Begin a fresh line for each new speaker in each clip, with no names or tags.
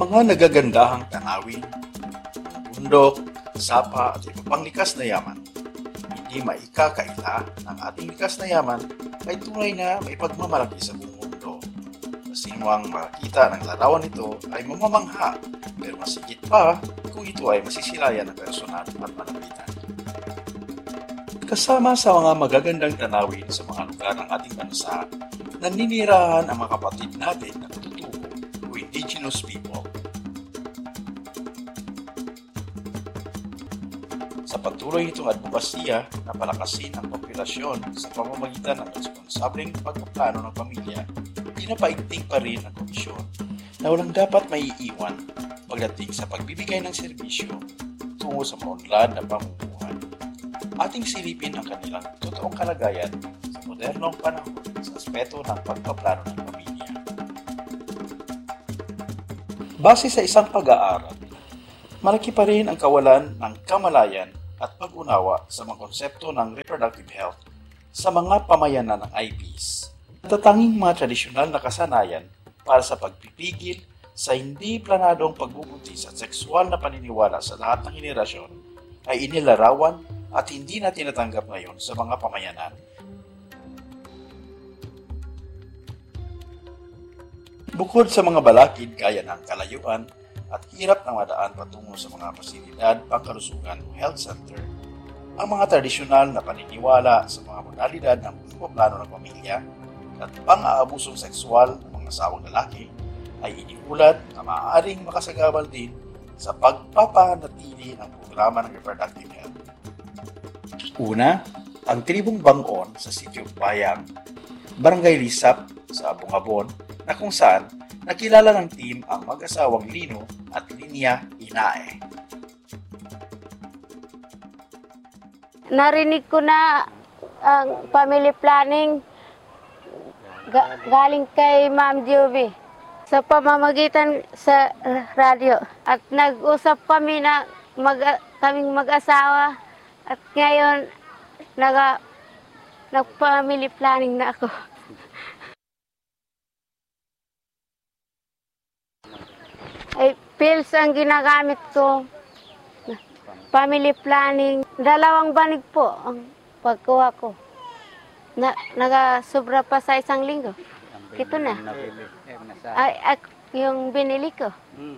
Mga nagagandahang tanawin, bundok, sapa at iba pang likas na yaman. Hindi maikakaila ng ating likas na yaman ay tunay na may pagmamalaki sa buong mundo. Sino ang makakita ng larawan nito ay mamamangha, pero masigit pa kung ito ay masisilayan ng personal at malapitan. Kasama sa mga magagandang tanawin sa mga lugar ng ating bansa, naninirahan ang mga kapatid natin na katutubo o indigenous people. Sa patuloy nitong advokasya na palakasin ang populasyon sa pamamagitan ng responsableng pagpaplano ng pamilya, pinapaigting pa rin ang komisyon na walang dapat maiiwan pagdating sa pagbibigay ng serbisyo tungo sa maunlad na pamumuhay. Ating silipin ang kanilang totoong kalagayan sa modernong panahon sa aspeto ng pagpaplano ng pamilya. Base sa isang pag-aaral, malaki pa rin ang kawalan ng kamalayan at pag-unawa sa mga konsepto ng reproductive health sa mga pamayanan ng IPs. Natatanging mga tradisyonal na kasanayan para sa pagpipigil sa hindi planadong pagbubuntis at sexual na paniniwala sa lahat ng henerasyon ay inilarawan at hindi na tinatanggap ngayon sa mga pamayanan. Bukod sa mga balakid gaya ng kalayuan at hirap na madaan patungo sa mga pasilidad pangkalusugan o health center, ang mga tradisyonal na paniniwala sa mga modalidad ng pagpaplano ng pamilya at pang-aabusong sexual ng mga asawang lalaki ay iniulat na maaaring makasagabal din sa pagpapanatili ng programa ng reproductive health. Una, ang tribong Bangon sa Sitio Bayang, Barangay Lisap sa Bungabon, na kung saan nakilala ng team ang mag-asawang Lino at Linya Inae.
Narinig ko na ang family planning galing kay Ma'am Jovi sa pamamagitan sa radyo. At nag-usap kami na kaming mag-asawa at ngayon nag-family planning na ako. Ay, pills ang ginagamit ko. Family planning. 2 banig po ang pagkuha ko. Nagasubra pa sa 1 linggo. Ito na. Ay, yung binili ko.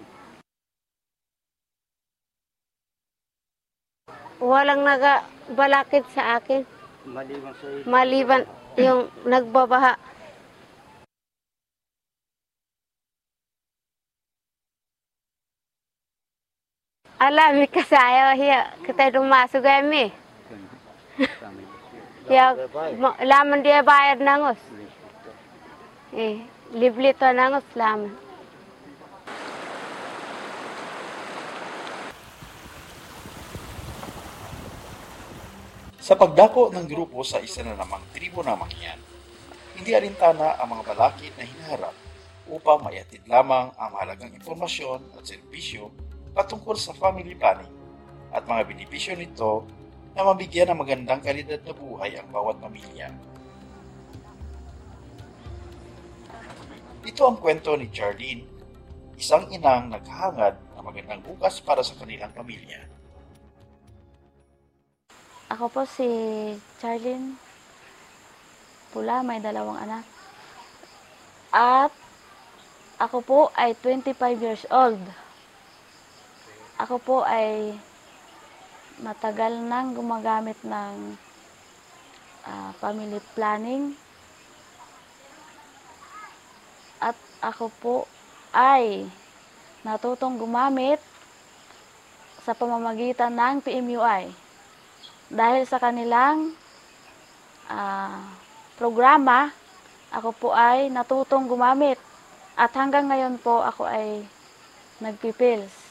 Walang nagabalakid sa akin. Maliban yung nagbabaha. Alami kasayo hiya kita dumasok kami. Ya laman dia bayar nangos. Libli to nangos laman.
Sa pagdako ng grupo sa isa na namang tribo ng Mangyan, hindi alintana ang mga balakid na hinaharap upang maiatid lamang ang mahalagang impormasyon at serbisyo patungkol sa family planning at mga benepisyo nito na mabigyan ng magandang kalidad na buhay ang bawat pamilya. Ito ang kwento ni Charlene, isang inang naghahangad ng magandang bukas para sa kanilang pamilya.
Ako po si Charlene Pula, may 2 anak. At ako po ay 25 years old. Ako po ay matagal nang gumagamit ng family planning. At ako po ay natutong gumamit sa pamamagitan ng PMUI. Dahil sa kanilang programa, ako po ay natutong gumamit. At hanggang ngayon po ako ay nagpipills.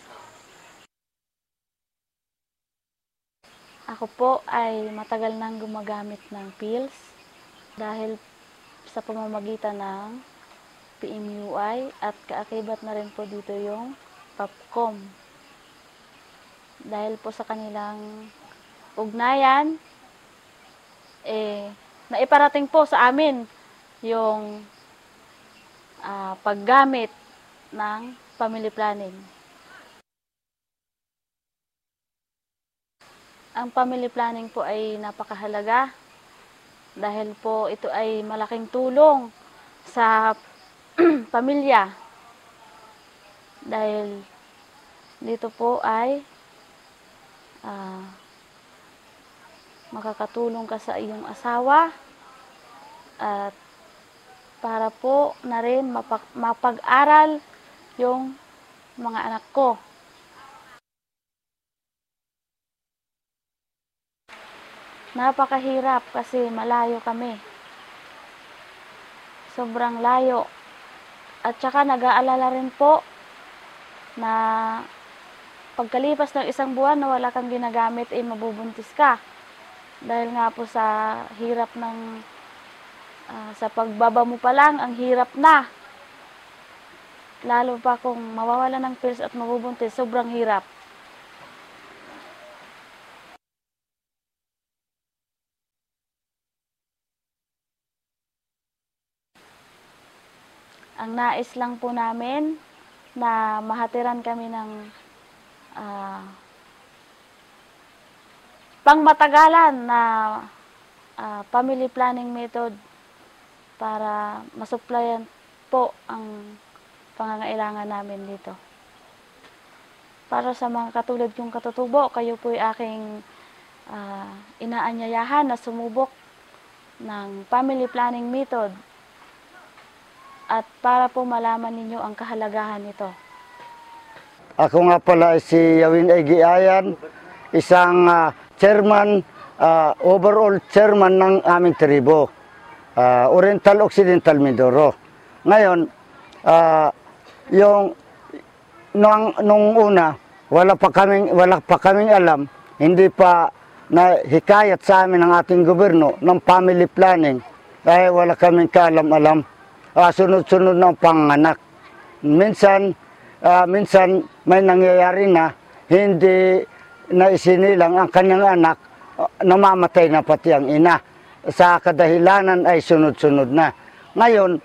Ako po ay matagal nang gumagamit ng pills dahil sa pamamagitan ng PMUI at kaakibat na rin po dito yung PAPCOM. Dahil po sa kanilang ugnayan, naiparating po sa amin yung paggamit ng family planning. Ang family planning po ay napakahalaga dahil po ito ay malaking tulong sa pamilya. Dahil dito po ay makakatulong ka sa iyong asawa at para po na rin mapag-aral yung mga anak ko. Napakahirap kasi malayo kami. Sobrang layo. At saka nag-aalala rin po na pagkalipas ng isang buwan na wala kang ginagamit, mabubuntis ka. Dahil nga po sa hirap ng, sa pagbaba mo pa lang, ang hirap na. Lalo pa kung mawawala ng pills at mabubuntis, sobrang hirap. Ang nais lang po namin na mahatiran kami ng pangmatagalan na family planning method para masuplayan po ang pangangailangan namin dito. Para sa mga katulad kong katutubo, kayo po ay aking inaanyayahan na sumubok ng family planning method at para po malaman ninyo ang kahalagahan nito.
Ako nga pala si Yawin Egiayan, isang chairman, overall chairman ng aming tribo, Oriental Occidental Mindoro. Ngayon, nung una, wala pa kaming alam, hindi pa nahikayat sa amin ng ating gobyerno ng family planning, dahil wala kaming kaalam-alam. Sunod-sunod ng panganak. Minsan may nangyayari na hindi na isinilang ang kanyang anak, namamatay na pati ang ina. Sa kadahilanan ay sunod-sunod na. Ngayon,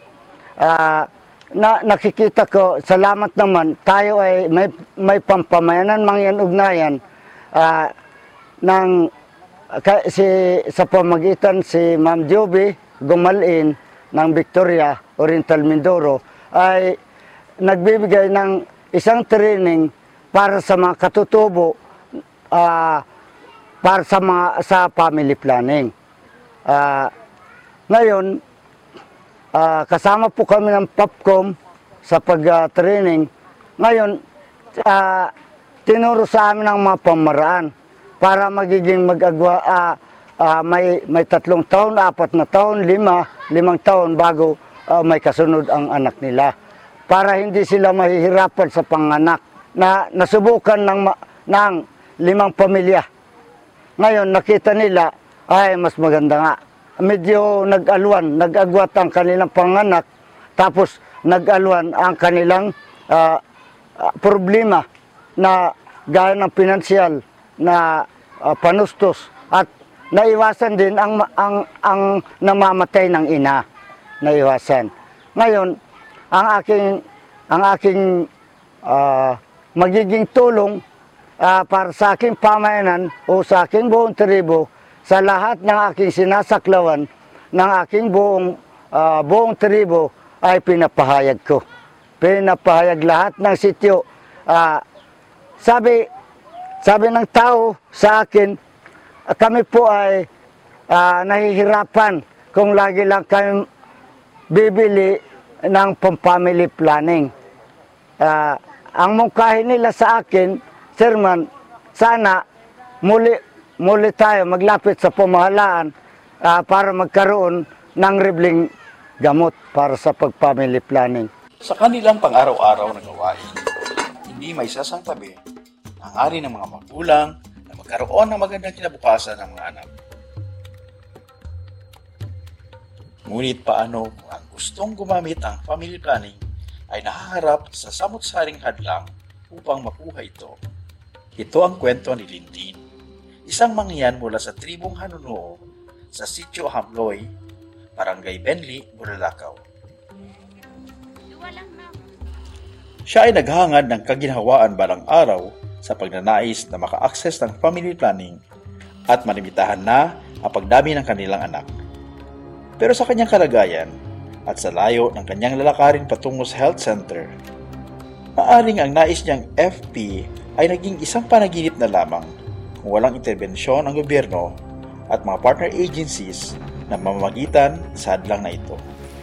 nakikita ko, salamat naman, tayo ay may pampamayanan, mangyan-ugnayan sa pamagitan si Ma'am Joby Gumalin ng Victoria, Oriental Mindoro, ay nagbibigay ng isang training para sa mga katutubo, para sa family planning. Ngayon, kasama po kami ng PAPCOM sa pag-training. Ngayon, tinuro sa amin ang mga pamaraan para magiging may 3 taon, 4 na taon, 5 taon bago may kasunod ang anak nila. Para hindi sila mahihirapan sa panganak na nasubukan ng 5 pamilya. Ngayon nakita nila ay mas maganda nga. Medyo nag-agwat ang kanilang panganak, tapos nag-alwan ang kanilang problema na gaya ng pinansyal na panustos, at naiwasan din ang namamatay ng ina. Naiwasan. Ngayon, ang aking magiging tulong para sa aking pamayanan o sa aking buong tribo, sa lahat ng aking sinasaklawan ng aking buong tribo ay pinapahayag ko. Pinapahayag lahat ng sityo. Sabi ng tao sa akin, kami po ay nahihirapan kung lagi lang kami bibili ng pang-family planning. Ang mungkahin nila sa akin, Chairman, sana muli tayo maglapit sa pamahalaan para magkaroon ng ribling gamot para sa pag-family planning.
Sa kanilang pang-araw-araw na gawain, hindi may sasangtabi ang ari ng mga magulang na magkaroon ng magandang kinabukasan ng mga anak. Ngunit paano kung ang gustong gumamit ang family planning ay nahaharap sa samut-saring hadlang upang makuha ito? Ito ang kwento ni Lindin, isang mangyan mula sa tribong Hanunuo sa Sitio Hamloy, Barangay Benli, Bulalakaw. Siya ay naghangad ng kaginhawaan balang araw sa pagnanais na maka-access ng family planning at malimitahan na ang pagdami ng kanilang anak. Pero sa kanyang kalagayan at sa layo ng kanyang lalakarin patungo sa health center, maaring ang nais niyang FP ay naging isang panaginip na lamang kung walang interbensyon ng gobyerno at mga partner agencies na mamamagitan sa hadlang na ito.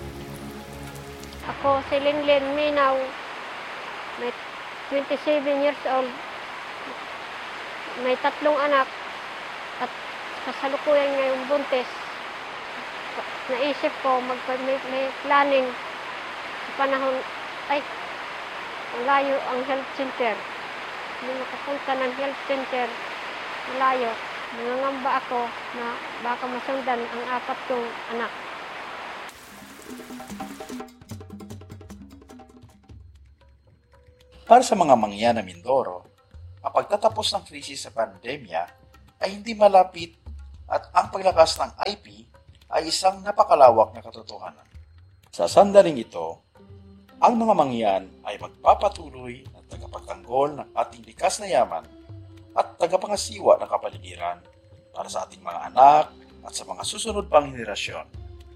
Ako si Linlin Minaw, may 27 years old, may 3 anak at kasalukuyan ngayong buntis. Naisip ko may planning sa panahon, malayo ang health center. Nung nakapunta ng health center, malayo, nangangamba ako na baka masundan ang 4 kong anak.
Para sa mga mangyan na Mindoro, ang pagtatapos ng krisis sa pandemya ay hindi malapit at ang paglakas ng IP ay isang napakalawak na katotohanan. Sa sandaling ito, ang mga mangyan ay magpapatuloy na tagapagtanggol ng ating likas na yaman at tagapangasiwa ng kapaligiran para sa ating mga anak at sa mga susunod pang henerasyon.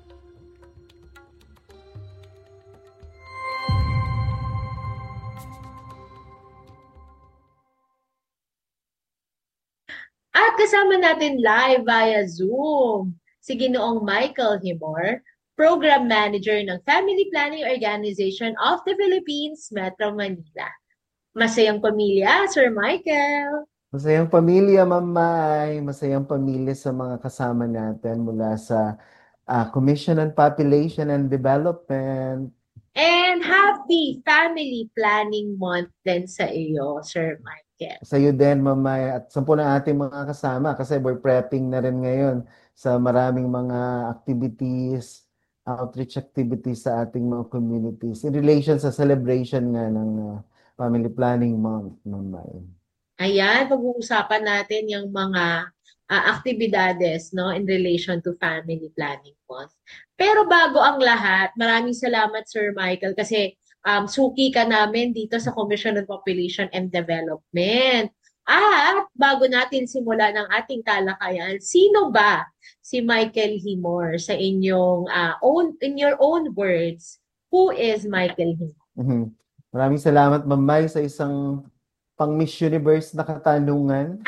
At kasama natin live via Zoom si Ginoong Michael Himor, Program Manager ng Family Planning Organization of the Philippines, Metro Manila. Masayang pamilya, Sir Michael.
Masayang pamilya, Ma'am Mai. Masayang pamilya sa mga kasama natin mula sa Commission on Population and Development.
And happy Family Planning Month din sa iyo, Sir Michael.
Sa iyo din, Ma'am Mai, at sa po ng ating mga kasama kasi we're prepping na rin ngayon sa maraming mga activities, outreach activities sa ating mga communities in relation sa celebration nga ng Family Planning Month, Ma'am Mai.
Ayan, pag-uusapan natin yung mga aktibidades no, in relation to Family Planning Month. Pero bago ang lahat, maraming salamat Sir Michael kasi suki ka namin dito sa Commission on Population and Development. At bago natin simula ng ating talakayan, sino ba si Michael Himor sa inyong in your own words? Who is Michael Himor?
Maraming salamat, Ma'am Mai, sa isang pang Miss Universe na katanungan.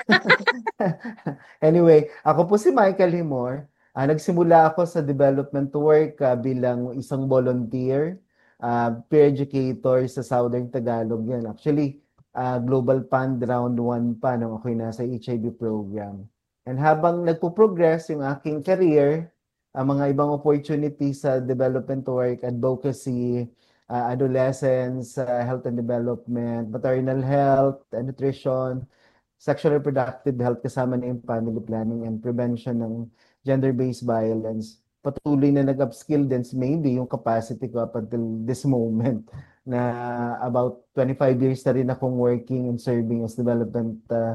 Anyway, ako po si Michael Himor. Nagsimula ako sa development work bilang isang volunteer, peer educator sa Southern Tagalog yan. Actually, Global Fund Round 1 pa nung ako'y nasa HIV program. And habang nagpo-progress yung aking career, mga ibang opportunities sa development work, advocacy, adolescence, health and development, maternal health, and nutrition, sexual reproductive health, kasama na yung family planning and prevention ng gender-based violence. Patuloy na nag-upskill din, maybe yung capacity ko up until this moment na about 25 years na rin akong working and serving as development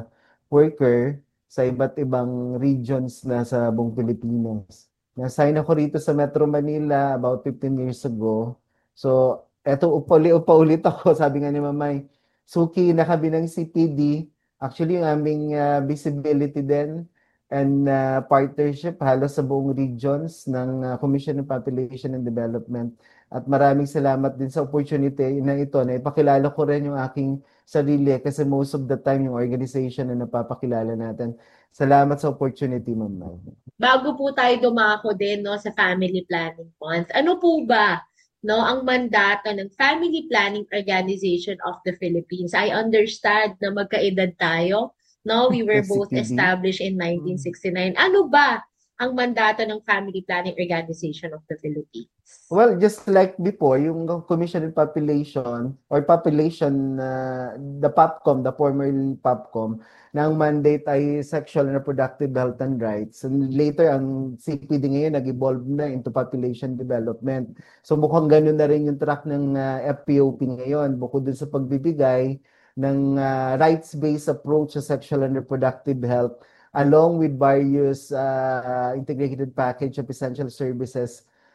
worker sa iba't ibang regions na sa buong Pilipinas. Na-assign ako rito sa Metro Manila about 15 years ago. So, eto ulit ako, sabi nga ni Mamay, suki na kami ng CPD. Actually, yung aming visibility din and partnership halos sa buong regions ng Commission on Population and Development. At maraming salamat din sa opportunity na ito na ipakilala ko rin yung aking sarili kasi most of the time yung organization na napapakilala natin. Salamat sa opportunity, Ma'am.
Bago po tayo dumako din no, sa Family Planning Month, ano po ba no, ang mandato ng Family Planning Organization of the Philippines? I understand na magkaedad tayo. No, we were both established in 1969. Ano ba ang mandato ng Family Planning Organization of the Philippines?
Well, just like before, yung Commission on Population or Population, the POPCOM, the former POPCOM, na ang mandate ay Sexual and Reproductive Health and Rights. And later, ang CPD ngayon nag-evolve na into Population Development. So mukhang ganun na rin yung track ng FPOP ngayon, bukod dun sa pagbibigay ng rights-based approach sa sexual and reproductive health along with various integrated package of essential services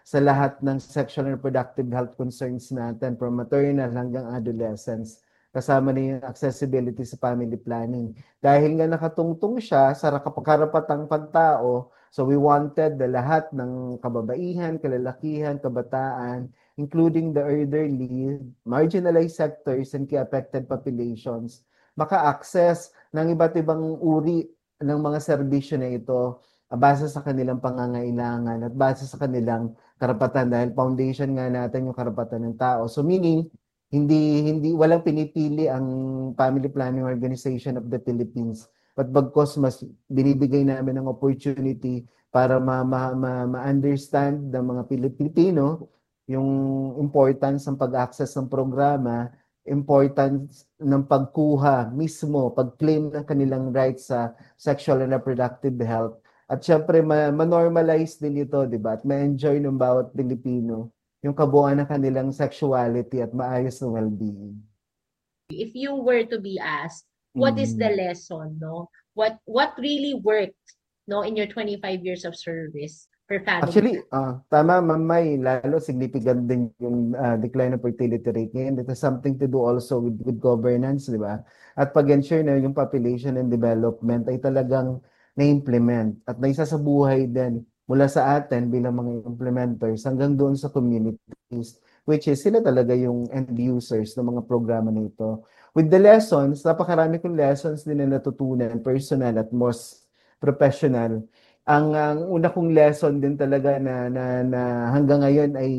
sa lahat ng sexual and reproductive health concerns natin from maternal hanggang adolescence. Kasama na yung accessibility sa family planning. Dahil nga nakatungtong siya sa karapatang pagtao, so we wanted the lahat ng kababaihan, kalalakihan, kabataan, including the elderly, marginalized sectors, and key affected populations, maka-access ng iba't ibang uri ng mga serbisyo na ito base sa kanilang pangangailangan at base sa kanilang karapatan dahil foundation nga natin yung karapatan ng tao. So meaning, hindi walang pinipili ang Family Planning Organization of the Philippines. But bagkos mas binibigay namin ng opportunity para ma-understand ng mga Pilipino yung importance ng pag-access ng programa, importance ng pagkuha mismo, pag-claim ng kanilang rights sa sexual and reproductive health. At syempre, ma-normalize din ito, di ba? At ma-enjoy ng bawat Pilipino yung kabuuan ng kanilang sexuality at maayos na well-being.
If you were to be asked, what is the lesson, no? What really worked, no, in your 25 years of service for family?
Actually, tama, Mamay, lalo significant din yung decline of fertility rate ngayon. It has something to do also with governance, di ba? At pag-ensure na yung population and development ay talagang na-implement at naisasabuhay din mula sa atin bilang mga implementers hanggang doon sa communities, which is sila talaga yung end users ng mga programa na ito. With the lessons, napakarami kong lessons din na natutunan, personal at most professional. Ang una kong lesson din talaga na hanggang ngayon ay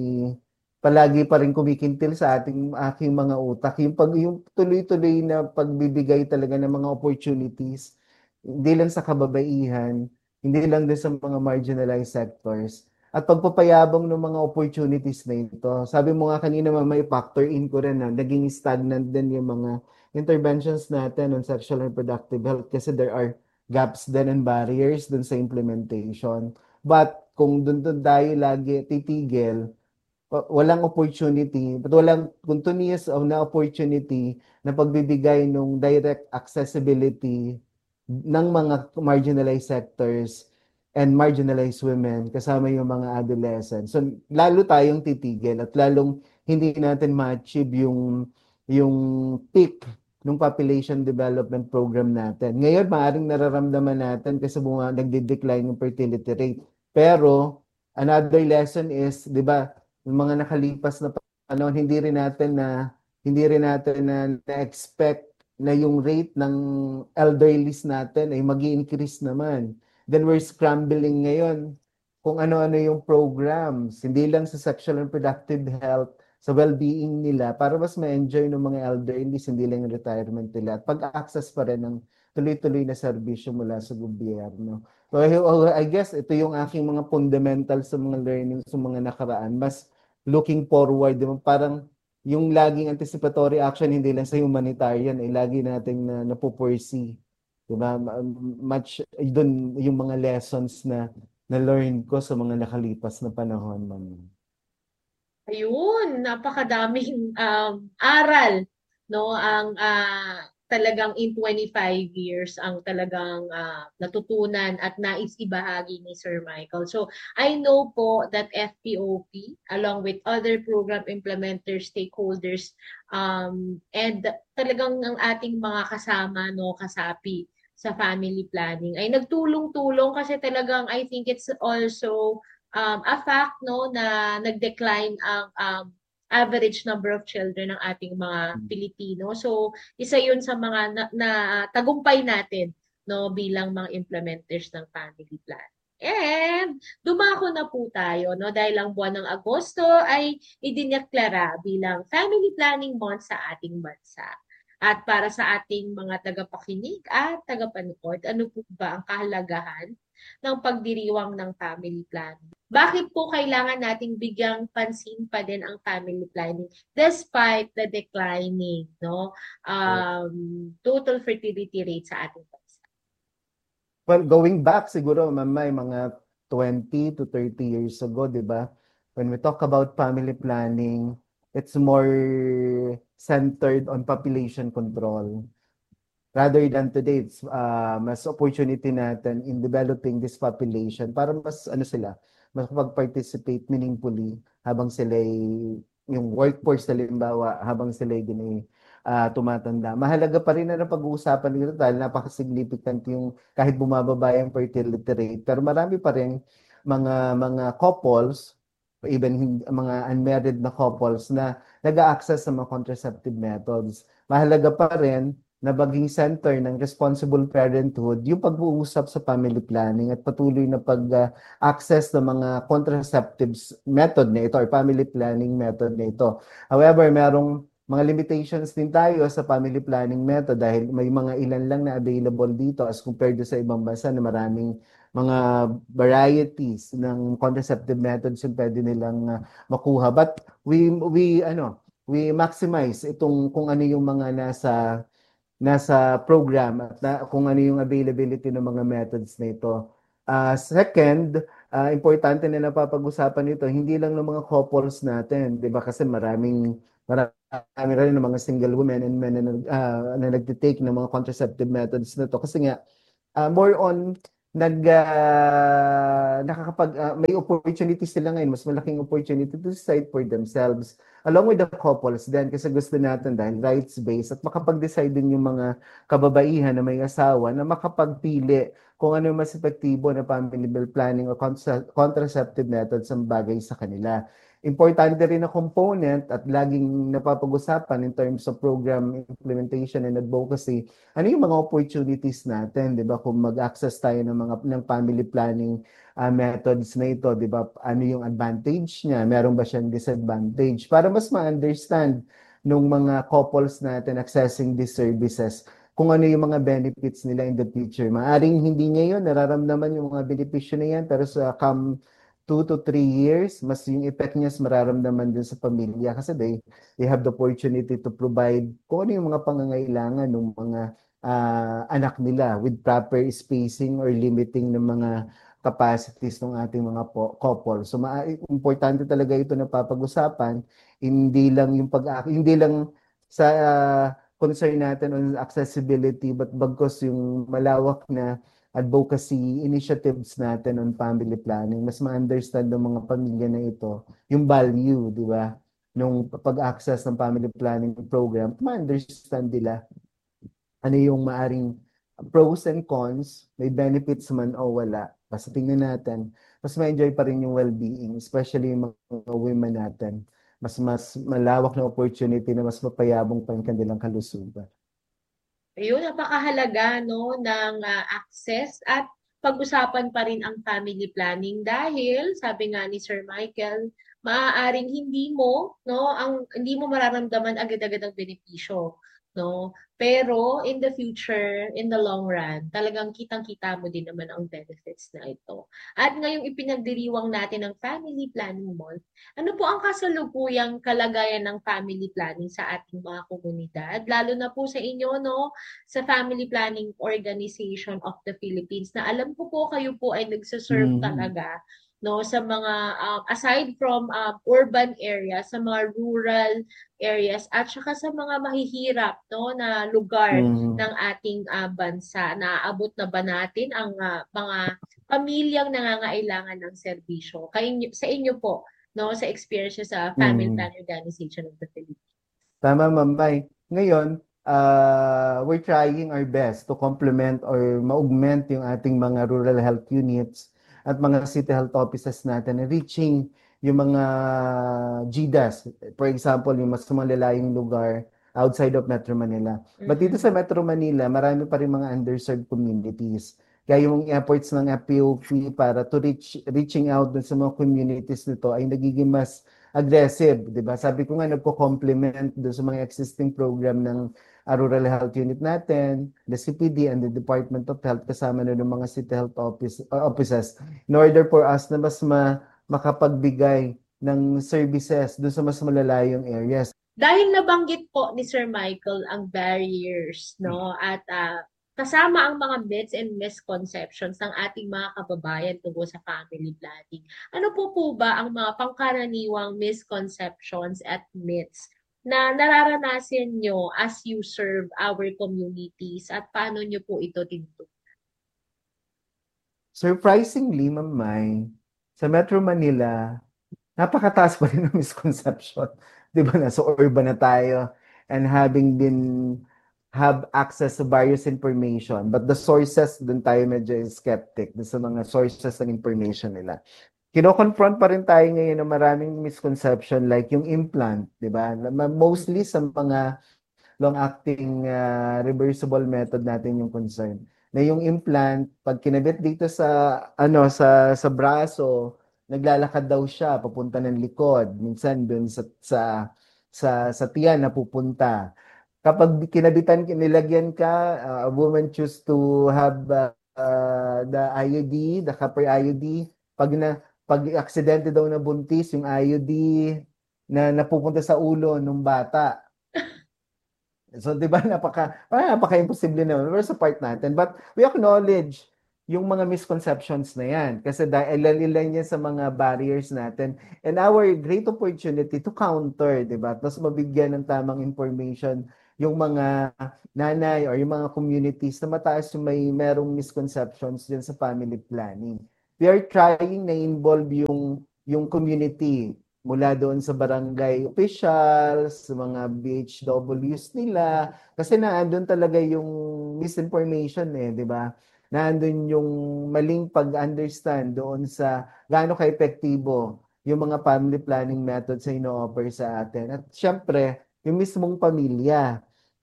palagi pa rin kumikintil sa aking mga utak, yung tuloy-tuloy na pagbibigay talaga ng mga opportunities, hindi lang sa kababaihan, hindi lang din sa mga marginalized sectors, at pagpapayabong ng mga opportunities na ito. Sabi mo nga kanina, may factor in ko rin na naging stagnant din yung mga interventions natin on sexual and reproductive health kasi there are gaps din and barriers dun sa implementation. But kung dun tayo lagi titigil, walang opportunity, but walang continuous na opportunity na pagbibigay ng direct accessibility ng mga marginalized sectors and marginalized women, kasama yung mga adolescents. So, lalo tayong titigil at lalong hindi natin ma-achieve yung peak ng population development program natin. Ngayon, maaaring nararamdaman natin kasi nagde-decline yung fertility rate. Pero, another lesson is, di ba, yung mga nakalipas na panahon, hindi rin natin na-expect na yung rate ng elderlies natin ay mag-i-increase naman. Then we're scrambling ngayon kung ano-ano yung programs, hindi lang sa sexual and reproductive health, sa well-being nila, para mas ma-enjoy ng mga elderlies, hindi lang yung retirement nila. At pag-access pa rin ng tuloy-tuloy na serbisyo mula sa gobyerno. So I guess ito yung aking mga fundamentals sa mga learning sa mga nakaraan. Mas looking forward, parang yung laging anticipatory action, hindi lang sa humanitarian, lagi nating napupursee. Diba? Much, doon yung mga lessons na learn ko sa mga nakalipas na panahon.
Ayun, napakadaming aral, no? Ang talagang in 25 years ang talagang natutunan at nais ibahagi ni Sir Michael. So, I know po that FPOP, along with other program implementers, stakeholders, and talagang ang ating mga kasama, no, kasapi sa family planning ay nagtulong-tulong kasi talagang I think it's also a fact, no, na nag-decline ang average number of children ng ating mga Pilipino. So, isa 'yun sa mga na tagumpay natin, no, bilang mga implementers ng family plan. And dumako na po tayo, no, dahil ang buwan ng Agosto ay idineklara bilang Family Planning Month sa ating bansa. At para sa ating mga tagapakinig at tagapanood, ano po ba ang kahalagahan ng pagdiriwang ng family planning? Bakit po kailangan nating bigyang pansin pa din ang family planning despite the declining, no, total fertility rate sa ating bansa?
Well, going back siguro, Mamay, mga 20 to 30 years ago, di ba? When we talk about family planning, it's more centered on population control. Rather than today, it's mas opportunity natin in developing this population para mas makapag-participate meaningfully habang sila yung workforce halimbawa, habang sila tumatanda. Mahalaga pa rin na napag-uusapan nito dahil napaka-significant yung kahit bumababa yung fertility rate. Pero marami pa rin mga couples, even mga unmarried na couples na nag-a-access sa mga contraceptive methods. Mahalaga pa rin na maging center ng responsible parenthood yung pag-uusap sa family planning at patuloy na pag-access ng mga contraceptives method na ito or family planning method na ito. However, merong mga limitations din tayo sa family planning method dahil may mga ilan lang na available dito as compared sa ibang bansa na maraming mga varieties ng contraceptive methods yung pwede nilang makuha. But we maximize itong kung ano yung mga nasa program at kung ano yung availability ng mga methods na ito. Second, importante na napapag-usapan ito, hindi lang ng mga couples natin, di ba? Kasi marami rin ng mga single women and men na nagtitake ng mga contraceptive methods na to. Kasi nga, more on may opportunities sila ngayon, mas malaking opportunity to decide for themselves along with the couples then kasi gusto natin dahil rights-based at makapag-decide din yung mga kababaihan na may asawa na makapagpili kung ano yung mas epektibo na family planning o contraceptive methods ang bagay sa kanila. Importante rin na component at laging napapag-usapan in terms of program implementation and advocacy, ano yung mga opportunities natin, 'di ba? Kung mag-access tayo ng family planning methods na ito, 'di ba? Ano yung advantage niya? Meron ba siyang disadvantage? Para mas ma-understand nung mga couples natin accessing these services, kung ano yung mga benefits nila in the future. Maaring hindi ngayon nararamdaman yung mga benepisyo na yan, pero sa 2 to 3 years, mas yung effect niya mararamdaman din sa pamilya kasi they have the opportunity to provide kung ano yung mga pangangailangan ng mga anak nila with proper spacing or limiting ng mga capacities ng ating mga couple. So importante talaga ito na papag-usapan, hindi lang sa concern natin on accessibility but bagkus yung malawak na advocacy initiatives natin on family planning, mas ma-understand ng mga pamilya na ito, yung value, di ba? Nung pag-access ng family planning program, ma-understand nila ano yung maaring pros and cons, may benefits man o wala. Basta tingnan natin, mas ma-enjoy pa rin yung well-being, especially yung mga women natin. Mas malawak na opportunity na mas mapayabong pa yung kanilang kalusugan.
Ayun, napakahalaga no ng access at pag-usapan pa rin ang family planning dahil sabi nga ni Sir Michael, maaaring hindi mo mararamdaman agad-agad ang benepisyo, no? Pero in the future, in the long run, talagang kitang-kita mo din naman ang benefits na ito. At ngayong ipinagdiriwang natin ang Family Planning Month, ano po ang kasalukuyang kalagayan ng family planning sa ating mga komunidad? Lalo na po sa inyo, no? Sa Family Planning Organization of the Philippines na alam ko po kayo po ay nagsaserve talaga no sa mga aside from urban areas, sa mga rural areas at saka sa mga mahihirap no na lugar ng ating bansa. Naaabot na ba natin ang mga pamilyang nangangailangan ng serbisyo? Sa inyo po no sa experience sa Family Planning Organization of the Philippines.
Tama, Ma'am Mai. Ngayon, we're trying our best to complement or ma-augment yung ating mga rural health units at mga city health offices natin na reaching yung mga GDAS. For example, yung mas malalayong lugar outside of Metro Manila. But dito sa Metro Manila, marami pa rin mga underserved communities. Kaya yung efforts ng FPOP para to reaching out dun sa mga communities nito ay nagiging mas aggressive, di ba? Sabi ko nga, nagko-complement dun sa mga existing program ng rural health unit natin, the CPD and the Department of Health kasama na ng mga city health offices in order for us na mas makapagbigay ng services doon sa mas malalayong areas.
Dahil nabanggit po ni Sir Michael ang barriers, no? At kasama ang mga myths and misconceptions ng ating mga kababayan tungkol sa family planning. Ano po ba ang mga pangkaraniwang misconceptions at myths na nararanasan nyo as you serve our communities at paano nyo po ito tinutukoy?
Surprisingly, Ma'am Mai, sa Metro Manila, napakataas pa rin ng misconception. Di ba? Nasa urban na tayo and have access to various information. But the sources, dun tayo medyo skeptic dun sa mga sources ng information nila. Kino-confront pa rin tayo ngayon ng maraming misconception like yung implant, di ba? Mostly sa mga long-acting reversible method natin yung concern. Na yung implant, pag kinabit dito sa sa braso, naglalakad daw siya papunta ng likod, minsan doon sa tiyan na pupunta. Kapag nilagyan ka, a woman choose to have the IUD, the copper IUD, pag aksidente daw na buntis, yung IUD na napupunta sa ulo ng bata. So, di ba, napaka-imposible naman. We're sa part natin. But we acknowledge yung mga misconceptions na yan. Kasi dahil ilan yan sa mga barriers natin. And our great opportunity to counter, di ba? Tapos mabigyan ng tamang information yung mga nanay or yung mga communities na mataas yung merong misconceptions dyan sa family planning. We are trying na involve yung community mula doon sa barangay officials, sa mga BHWs nila, kasi naandun talaga yung misinformation di ba? Naandun yung maling pag-understand doon sa gaano ka-epektibo yung mga family planning methods na ino-offer sa atin. At syempre, yung mismong pamilya,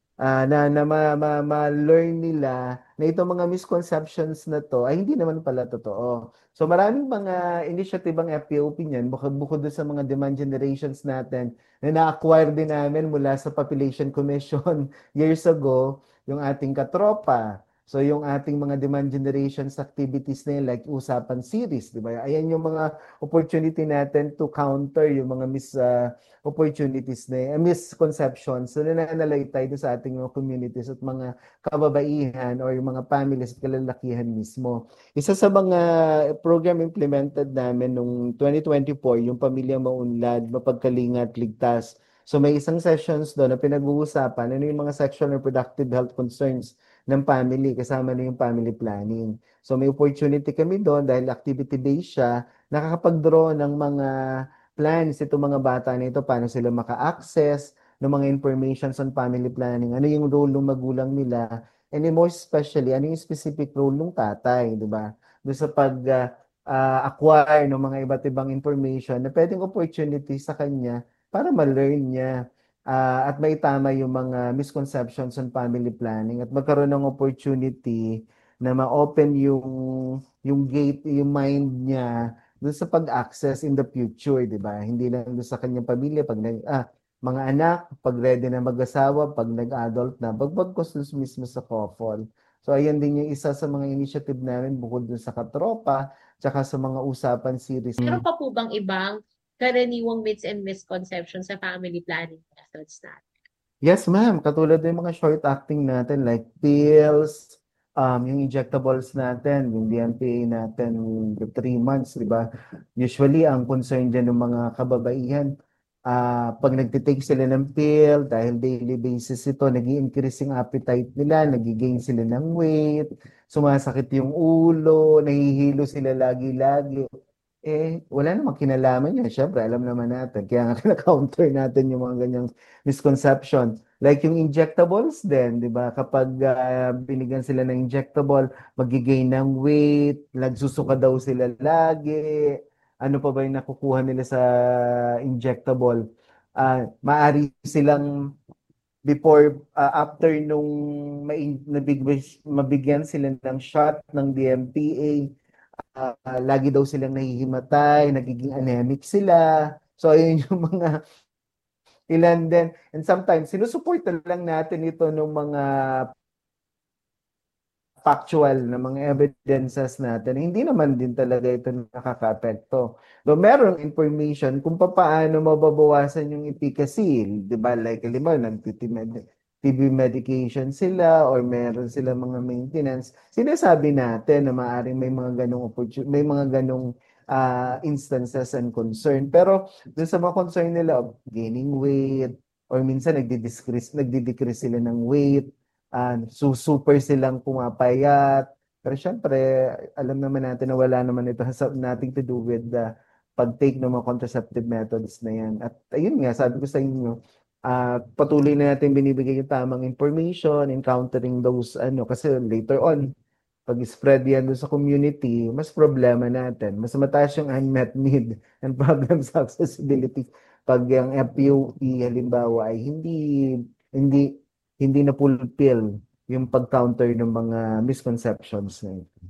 na ma-learn nila na itong mga misconceptions na to ay hindi naman pala totoo. So maraming mga initiative ang FPOP niyan, bukod doon sa mga demand generations natin na na-acquire din namin mula sa Population Commission years ago, yung ating katropa. So yung ating mga demand generations activities na yun, like usapan series, di ba? Ayan yung mga opportunity natin to counter yung mga opportunities na misconceptions. So nananalay tayo sa ating mga communities at mga kababaihan or yung mga families at kalalakihan mismo. Isa sa mga program implemented namin noong 2024, yung Pamilya Maunlad, Mapagkalinga at Ligtas. So may isang sessions doon na pinag-uusapan ano yung mga sexual and reproductive health concerns ng family, kasama na yung family planning. So may opportunity kami doon dahil activity-based siya, nakakapag-draw ng mga plans itong mga bata nito, paano sila maka-access ng mga informations on family planning, ano yung role ng magulang nila, and then more especially, ano yung specific role ng tatay, di ba? Doon sa pag-acquire ng mga iba't ibang information na pwedeng opportunity sa kanya para ma-learn niya at maitama yung mga misconceptions on family planning at magkaroon ng opportunity na ma-open yung gate, yung mind niya doon sa pag-access in the future, di ba? Hindi lang doon sa kanyang pamilya, mga anak, pag ready na mag-asawa, pag nag-adult na, bagbagkos doon mismo sa couple. So, ayan din yung isa sa mga initiative namin bukod doon sa katropa, tsaka sa mga usapan series.
Meron pa po bang ibang karaniwang myths and misconceptions sa family planning methods natin?
Yes, ma'am. Katulad yung mga short-acting natin like pills, yung injectables natin, yung DMPA natin, 3 months, di ba? Usually, ang concern dyan ng mga kababaihan, pag nagtitake sila ng pill, dahil daily basis ito, nag-i-increase yung appetite nila, nag-gain sila ng weight, sumasakit yung ulo, nahihilo sila lagi-lagi. Wala namang kinalaman yun. Siyempre, alam naman natin. Kaya nga kina-counter natin yung mga ganyang misconception. Like yung injectables din, di ba? Kapag binigyan sila ng injectable, magigain ng weight, nagsusuka daw sila lagi. Ano pa ba yung nakukuha nila sa injectable? Maari silang after nung mabigyan sila ng shot ng DMPA, lagi daw silang nahihimatay, nagiging anemic sila. So, ayun yung mga ilan din. And sometimes, sinusuporta lang natin ito ng mga factual na mga evidences natin. Hindi naman din talaga ito nakaka-apekto. So, merong information kung paano mababawasan yung efficacy. Diba? Like, TB medication sila or meron sila mga maintenance, sinasabi natin na maaaring may mga ganong may mga ganong instances and concern. Pero dun sa mga concern nila of gaining weight or minsan nagdi-decrease sila ng weight, super silang pumapayat, Pero syempre, alam naman natin na wala naman ito sa nothing to do with the pag-take ng mga contraceptive methods na yan. At ayun nga, sabi ko sa inyo, patuloy na natin binibigay yung tamang information, encountering those, kasi later on, pag-spread yan doon sa community, mas problema natin. Mas mataas yung unmet need and problem sa accessibility pag yung FPOE halimbawa ay hindi hindi na fulfill yung pag-counter ng mga misconceptions na ito.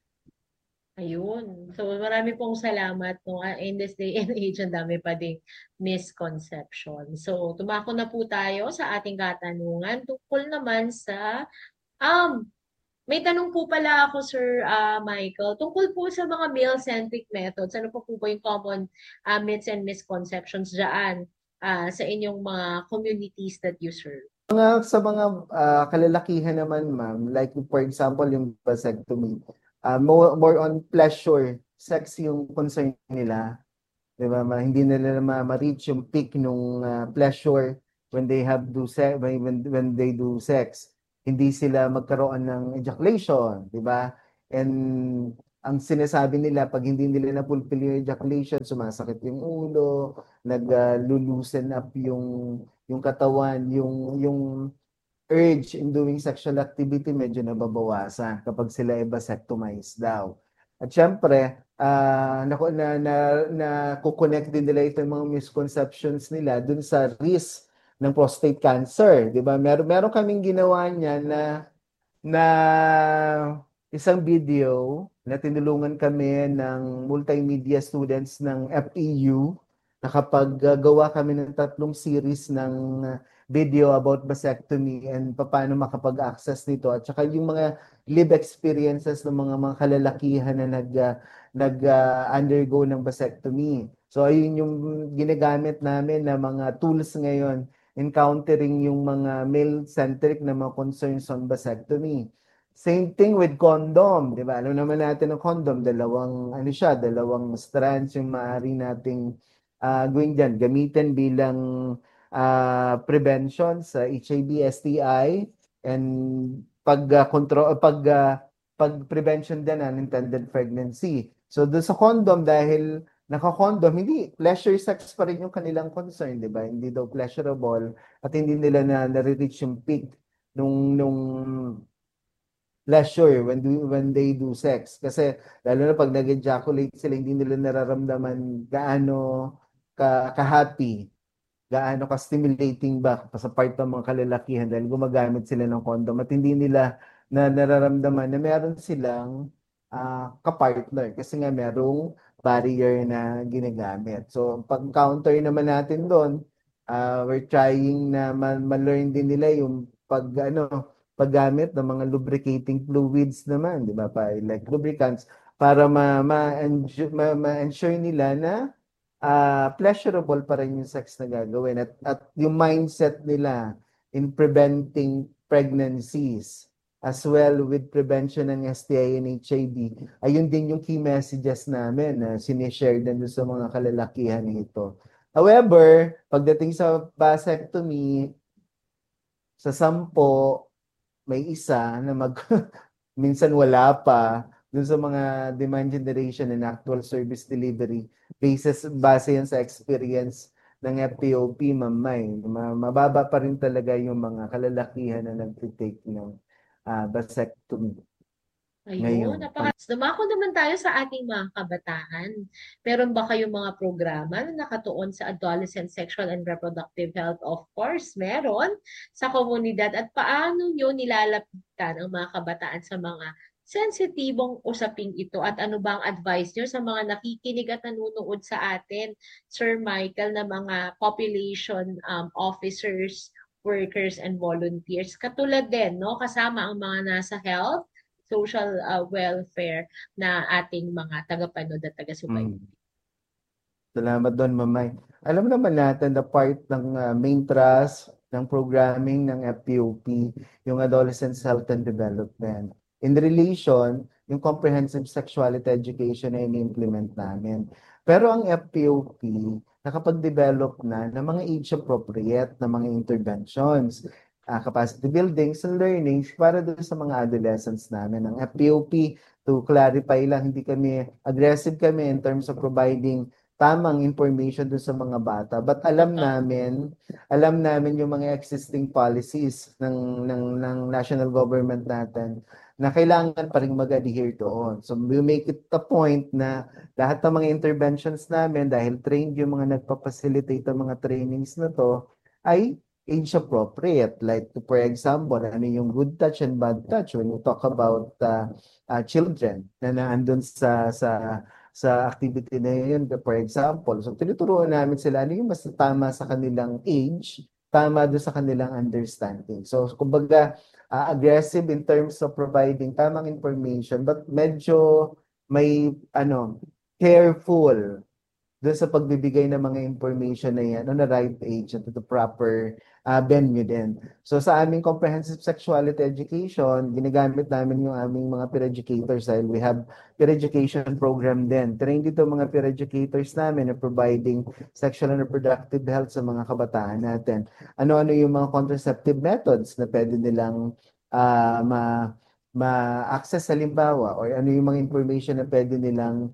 Ayun. So, marami pong salamat. No? In this day and age, ang dami pa ding misconception. So, tumako na po tayo sa ating katanungan tungkol naman sa may tanong po pala ako, Sir Michael, tungkol po sa mga male-centric methods. Ano po ba yung common myths and misconceptions dyan sa inyong mga communities that you serve?
Sa mga kalalakihan naman, ma'am, like for example, yung vasectomy, more on pleasure, sex yung concern nila. Diba? Hindi nila ma-reach yung peak nung pleasure when they have do sex, when they do sex. Hindi sila magkaroon ng ejaculation, di ba? And ang sinasabi nila, pag hindi nila na-fulfill yung ejaculation, sumasakit yung ulo, nag-loosen up yung katawan, yung urge in doing sexual activity medyo nababawasan kapag sila ay vasectomized daw. At syempre, na-connect din nila ito yung mga misconceptions nila dun sa risk ng prostate cancer, 'di ba? Meron kaming ginawa niya na isang video na tinulungan kami ng multimedia students ng FEU. Nakapaggawa kami ng 3 series ng video about vasectomy and paano makapag-access nito at saka yung mga live experiences ng mga kalalakihan na nag-undergo ng vasectomy. So ayun yung ginagamit namin na mga tools ngayon encountering yung mga male-centric na mga concerns on vasectomy. Same thing with condom, di ba? Alam naman natin ang condom, dalawang strands yung maaari nating gawin dyan. Gamitin bilang prevention sa HIV, STI, and pag-prevention din ng unintended pregnancy. So doon sa condom, dahil naka-condom, hindi, pleasure sex pa rin yung kanilang concern, di ba? Hindi daw pleasurable at hindi nila na-reach yung peak nung pleasure when they do sex. Kasi lalo na pag nag-ejaculate sila, hindi nila nararamdaman gaano ka-happy, gaano ka-stimulating ba sa part ng mga kalalakihan dahil gumagamit sila ng condom at hindi nila nararamdaman na meron silang kapartner kasi nga merong barrier na ginagamit. So, pag-counter naman natin doon, we're trying na ma-learn din nila yung paggamit ng mga lubricating fluids naman, di ba? Like lubricants, para ma-ensure nila na pleasurable pa rin yung sex na gagawin. At yung mindset nila in preventing pregnancies as well with prevention ng STI and HIV, ayun din yung key messages namin na sinishare din sa mga kalalakihan nito. However, pagdating sa vasectomy, sa 10, may isa na minsan wala pa dun sa mga demand generation and actual service delivery base yan sa experience ng FPOP, Mamay. Mababa pa rin talaga yung mga kalalakihan na nag-take ng vasectomy.
Ayun, dumako naman tayo sa ating mga kabataan. Meron ba kayong mga programa na nakatuon sa adolescent sexual and reproductive health? Of course, meron sa komunidad. At paano nyo nilalapitan ang mga kabataan sa mga sensitibong usaping ito? At ano ba ang advice nyo sa mga nakikinig at nanonood sa atin, Sir Michael, na mga population officers, workers, and volunteers? Katulad din, no? Kasama ang mga nasa health, social welfare na ating mga tagapanood at taga-subaybay.
Salamat doon, Mamay. Alam naman natin na part ng main thrust ng programming ng FPOP, yung Adolescent Health and Development. In relation, yung comprehensive sexuality education na ini-implement namin. Pero ang FPOP, nakapag-develop na ng mga age-appropriate na mga interventions. capacity buildings and learnings para doon sa mga adolescents namin. Ang FPOP, to clarify lang, hindi kami aggressive kami in terms of providing tamang information doon sa mga bata. But alam namin yung mga existing policies ng national government natin na kailangan pa rin mag-adhere doon. So we make it a point na lahat ng mga interventions namin, dahil trained yung mga nagpa-facilitate ng mga trainings na to, ay age appropriate. Like for example, ano yung good touch and bad touch when you talk about children na naandun sa activity na yun, for example. So tinuturuan namin sila ano yung mas tama sa kanilang age, tama doon sa kanilang understanding. So kumbaga, aggressive in terms of providing tamang information, but medyo may careful doon sa pagbibigay ng mga information na yan on the right age at the proper venue din. So sa aming comprehensive sexuality education, ginagamit namin yung aming mga peer educators dahil we have peer education program din. Train dito mga peer educators namin na providing sexual and reproductive health sa mga kabataan natin. Ano-ano yung mga contraceptive methods na pwede nilang ma-access halimbawa, or ano yung mga information na pwede nilang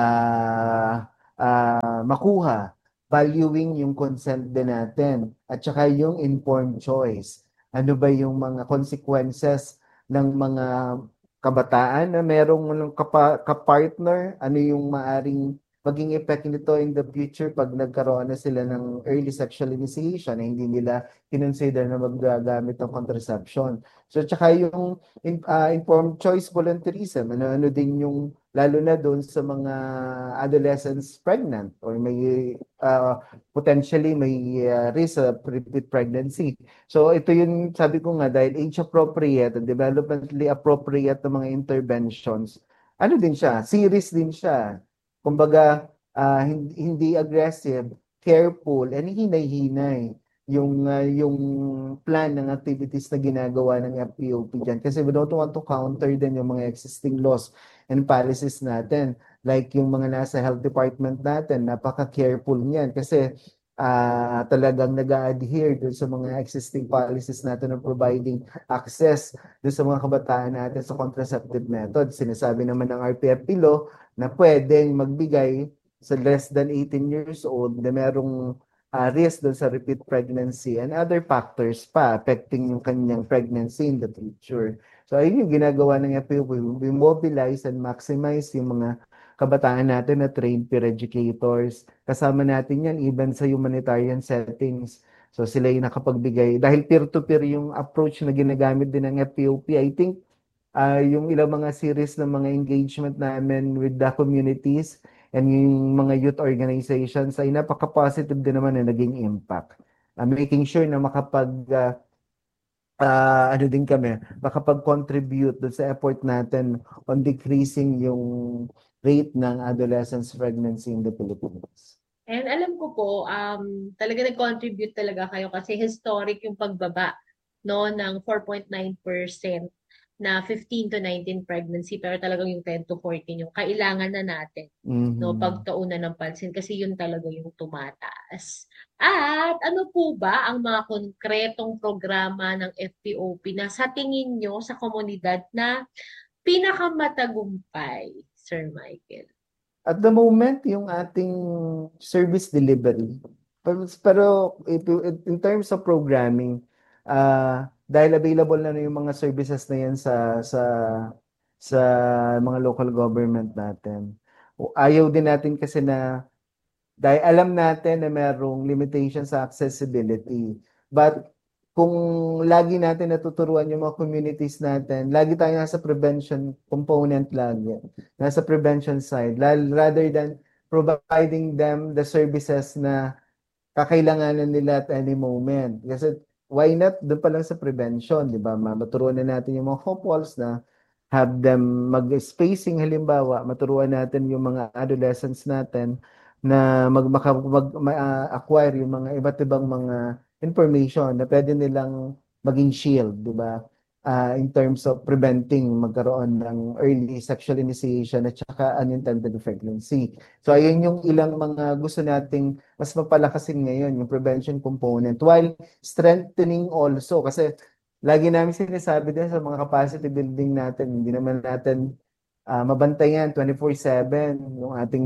makuha, valuing yung consent din natin, at saka yung informed choice. Ano ba yung mga consequences ng mga kabataan na merong kapartner, ano yung maaring maging effect nito in the future pag nagkaroon na sila ng early sexual initiation na hindi nila kinonsider na magagamit ng contraception. So, tsaka yung informed choice volunteerism, ano din yung lalo na doon sa mga adolescents pregnant or may potentially may risk of repeat pregnancy. So ito yung sabi ko nga, dahil age appropriate and developmentally appropriate na mga interventions, ano din siya, series din siya. Kumbaga, hindi aggressive, careful, and hinay-hinay yung plan ng activities na ginagawa ng FPOP dyan. Kasi we don't want to counter din yung mga existing laws and policies natin. Like yung mga nasa health department natin, napaka-careful niyan. Kasi talagang nag-adhere dun sa mga existing policies natin of providing access dun sa mga kabataan natin sa contraceptive method. Sinasabi naman ng RPFP law na pwedeng magbigay sa less than 18 years old na merong risk doon sa repeat pregnancy and other factors pa affecting yung kanyang pregnancy in the future. So ayun yung ginagawa ng FPO. We mobilize and maximize yung mga kabataan natin na trained peer educators. Kasama natin yan even sa humanitarian settings. So sila yung nakapagbigay. Dahil peer-to-peer yung approach na ginagamit din ng FPOP, I think yung ilang mga series ng mga engagement namin with the communities and yung mga youth organizations ay napaka-positive din naman na naging impact. Making sure na din kami, makapag-contribute doon sa effort natin on decreasing yung rate ng adolescents pregnancy in the Philippines.
And alam ko po, talaga nag-contribute talaga kayo kasi historic yung pagbaba ng 4.9% na 15 to 19 pregnancy, pero talagang yung 10 to 14 yung kailangan na natin pagtaunan ng pansin kasi yun talaga yung tumataas. At ano po ba ang mga konkretong programa ng FPOP na sa tingin nyo sa komunidad na pinakamatagumpay, Sir Michael?
At the moment, yung ating service delivery. Pero in terms of programming, dahil available na yung mga services na yan sa mga local government natin. Ayaw din natin kasi na dahil alam natin na mayroong limitation sa accessibility. But kung lagi natin natuturuan yung mga communities natin, lagi tayo nasa prevention component lagi. Nasa prevention side. Rather than providing them the services na kakailanganan nila at any moment. Kasi why not doon pa lang sa prevention, di ba? Maturuan na natin yung mga couples na have them mag-spacing halimbawa, maturuan natin yung mga adolescents natin na acquire yung mga iba't ibang mga information na pwede nilang maging shield, di ba? in terms of preventing magkaroon ng early sexual initiation at saka unintended pregnancy. So ayun yung ilang mga gusto nating mas mapalakasin ngayon, yung prevention component, while strengthening also, kasi lagi namin sinasabi din sa mga capacity building natin, hindi naman natin mabantayan 24/7 yung ating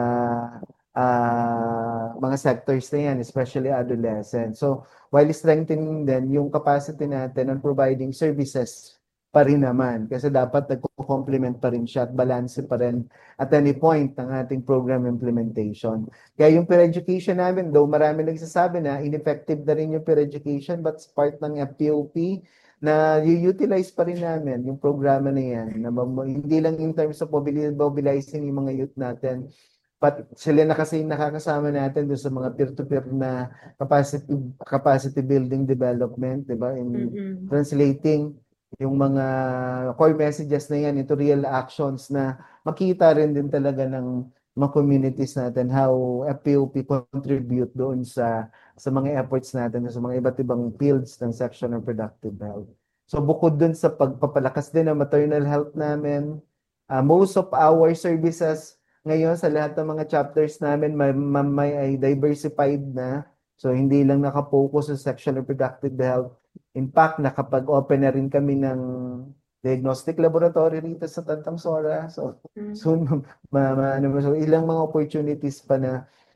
mga sectors na yan, especially adolescent. So, while strengthening din yung capacity natin on providing services pa rin naman, kasi dapat nagko-complement pa rin siya at balance pa rin at any point ng ating program implementation. Kaya yung peer education namin, though marami nagsasabi na ineffective na rin yung peer education, but part ng FPOP na i-utilize pa rin namin yung programa na yan, na hindi lang in terms of mobilizing yung mga youth natin, but sila na kasi nakakasama natin doon sa mga peer-to-peer na capacity building development, di ba? In translating yung mga core messages na yan into real actions na makita rin din talaga ng mga communities natin how FPOP contribute doon sa mga efforts natin sa mga iba't ibang fields ng sexual and reproductive health. So bukod dun sa pagpapalakas din ng maternal health namin, most of our services ngayon sa lahat ng mga chapters namin may ay diversified na. So hindi lang nakapokus sa sexual and reproductive health. In fact, nakapag-open na rin kami ng diagnostic laboratory rito sa Tantangsora. So soon so ilang mga opportunities pa na